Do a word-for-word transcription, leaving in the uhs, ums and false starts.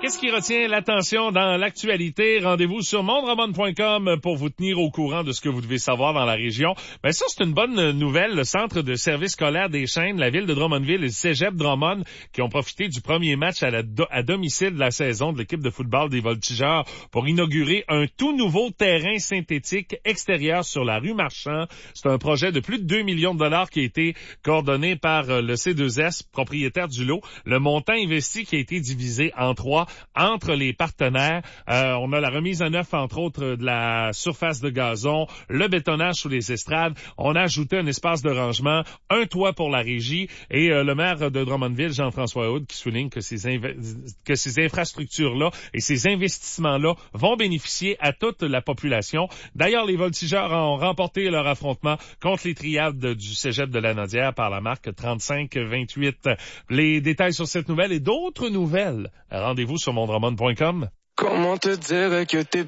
Qu'est-ce qui retient l'attention dans l'actualité? Rendez-vous sur monde roman point com pour vous tenir au courant de ce que vous devez savoir dans la région. Ben ça, c'est une bonne nouvelle. Le Centre de service scolaire des Chênes, la ville de Drummondville et le Cégep Drummond qui ont profité du premier match à, la do- à domicile de la saison de l'équipe de football des Voltigeurs pour inaugurer un tout nouveau terrain synthétique extérieur sur la rue Marchand. C'est un projet de plus de deux millions de dollars qui a été coordonné par le C deux S, propriétaire du lot. Le montant investi qui a été divisé en trois entre les partenaires. Euh, on a la remise à neuf, entre autres, de la surface de gazon, le bétonnage sous les estrades. On a ajouté un espace de rangement, un toit pour la régie et euh, le maire de Drummondville, Jean-François Houde, qui souligne que ces, inv- que ces infrastructures-là et ces investissements-là vont bénéficier à toute la population. D'ailleurs, les Voltigeurs ont remporté leur affrontement contre les Triades du Cégep de la Nodière par la marque trente-cinq vingt-huit. Les détails sur cette nouvelle et d'autres nouvelles, rendez-vous sur monde roman point com. Comment te dire que t'es